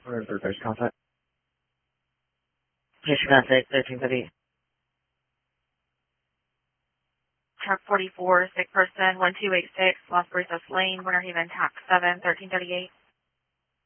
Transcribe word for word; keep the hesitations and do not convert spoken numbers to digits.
one hundred third base contact. Patient Message, thirteen thirty-eight. Truck forty-four, sick person, one two eight six, Los Brizos Lane, Winter Haven, Tax seven, thirteen thirty-eight.